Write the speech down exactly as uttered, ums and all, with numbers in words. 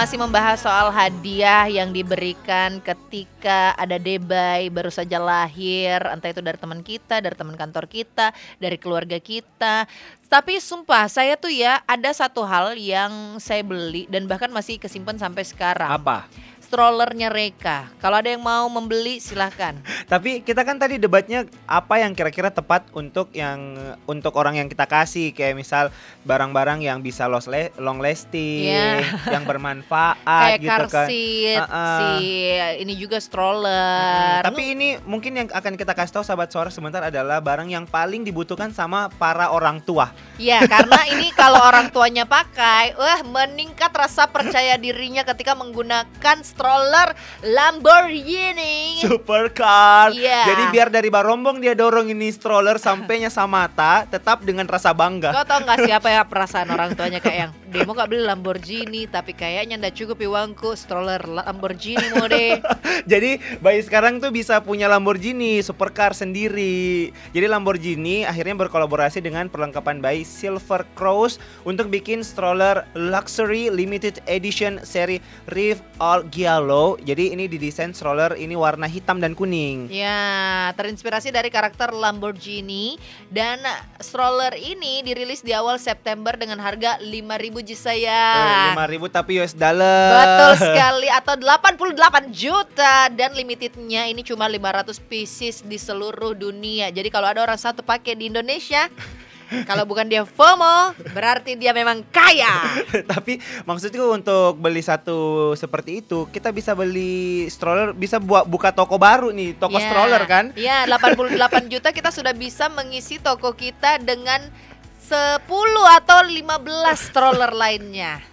Masih membahas soal hadiah yang diberikan ketika ada debay baru saja lahir, entah itu dari teman kita, dari teman kantor kita, dari keluarga kita. Tapi sumpah saya tuh ya ada satu hal yang saya beli dan bahkan masih kesimpan sampai sekarang. Apa? Strollernya Reka. Kalau ada yang mau membeli silahkan. Tapi kita kan tadi debatnya apa yang kira-kira tepat untuk yang untuk orang yang kita kasih, kayak misal barang-barang yang bisa long lasting, yeah. yang bermanfaat kayak gitu car kan. seat, Uh-uh. si ini juga stroller. Hmm, tapi ini mungkin yang akan kita kasih tahu sahabat suara sebentar adalah barang yang paling dibutuhkan sama para orang tua. Ya, karena ini kalau orang tuanya pakai, wah meningkat rasa percaya dirinya ketika menggunakan stroller Lamborghini Supercar. Yeah. Jadi biar dari Barombong dia dorong ini stroller sampainya Samata tetap dengan rasa bangga. Kau tau gak siapa ya perasaan orang tuanya kayak yang demo gak beli Lamborghini tapi kayaknya ndak cukup uangku, stroller Lamborghini mode. Jadi bayi sekarang tuh bisa punya Lamborghini Supercar sendiri. Jadi Lamborghini akhirnya berkolaborasi dengan perlengkapan bayi Silver Cross untuk bikin stroller luxury limited edition seri Rev All Giallo. Jadi ini didesain stroller ini warna hitam dan kuning. Ya, terinspirasi dari karakter Lamborghini. Dan stroller ini dirilis di awal September dengan harga lima ribu Ji saya. Eh, lima ribu tapi U S dollar. Betul sekali, atau delapan puluh delapan juta. Dan limitednya ini cuma lima ratus pieces di seluruh dunia. Jadi kalau ada orang satu pakai di Indonesia, kalau bukan dia FOMO, berarti dia memang kaya. Tapi maksudku untuk beli satu seperti itu, kita bisa beli stroller, bisa buat buka toko baru nih, toko yeah. stroller kan? Iya, yeah, delapan puluh delapan juta kita sudah bisa mengisi toko kita dengan sepuluh atau lima belas stroller lainnya.